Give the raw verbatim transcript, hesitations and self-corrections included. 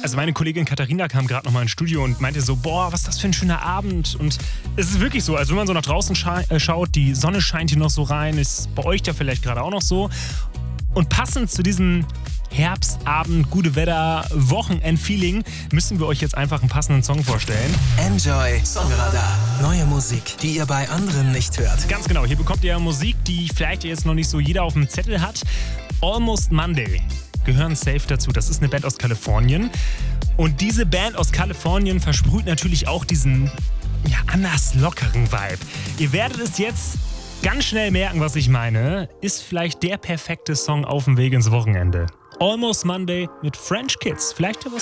Also meine Kollegin Katharina kam gerade noch mal ins Studio und meinte so, boah, was ist das für ein schöner Abend. Und es ist wirklich so, also wenn man so nach draußen scha- äh, schaut, die Sonne scheint hier noch so rein, ist bei euch ja vielleicht gerade auch noch so. Und passend zu diesem Herbstabend, gute Wetter, Wochenend-Feeling müssen wir euch jetzt einfach einen passenden Song vorstellen. Enjoy Songradar. Neue Musik, die ihr bei anderen nicht hört. Ganz genau, hier bekommt ihr Musik, die vielleicht jetzt noch nicht so jeder auf dem Zettel hat. Almost Monday gehören safe dazu. Das ist eine Band aus Kalifornien. Und diese Band aus Kalifornien versprüht natürlich auch diesen ja, anders lockeren Vibe. Ihr werdet es jetzt ganz schnell merken, was ich meine. Ist vielleicht der perfekte Song auf dem Weg ins Wochenende. Almost Monday mit French Kids. Vielleicht ja was